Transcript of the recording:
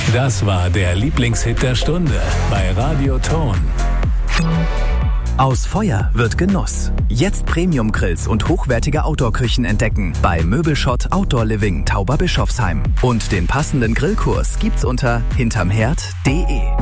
Das war der Lieblingshit der Stunde bei Radio Ton. Aus Feuer wird Genuss. Jetzt Premium-Grills und hochwertige Outdoor-Küchen entdecken bei Möbelschott Outdoor Living Tauberbischofsheim. Und den passenden Grillkurs gibt's unter hintermherd.de.